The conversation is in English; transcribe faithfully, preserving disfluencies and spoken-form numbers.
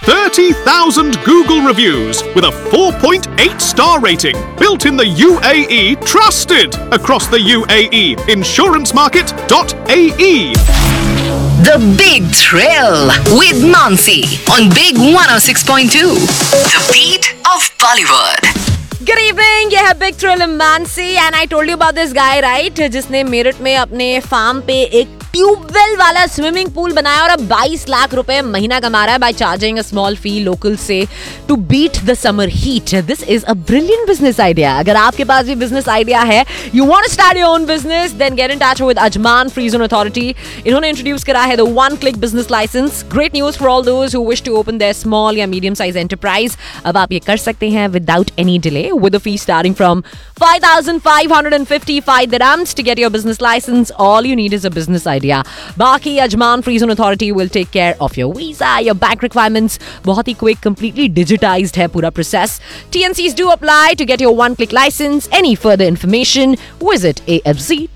thirty thousand Google reviews with a four point eight star rating. Built in the U A E, trusted across the U A E. insurance market dot A E. The Big Thrill with Mansi on Big one oh six point two. The beat of Bollywood. Good evening, ये है big thrill Mansi and I told you about this guy right जिसने मेरठ में अपने farm पे एक tubewell वाला swimming pool बनाया और अब बाईस लाख रुपए महीना कमा रहा है bye charging a small fee local से to beat the summer heat. This is a brilliant business idea. अगर आपके पास भी बिजनेस आइडिया है, you want to start your own business, then get in touch with Ajman free zone authority. इन्होंने introduce करा है the one click business licence. Great news for all those who wish to open there small या medium size enterprise. अब आप ये कर सकते हैं without any delay with a fee starting from five thousand five hundred fifty-five dirhams to get your business license. All you need is a business idea. Baki Ajman Free Zone Authority will take care of your visa, your bank requirements. बहुत ही quick, completely digitized है पूरा process. T N Cs do apply to get your one-click license. Any further information, visit A F Z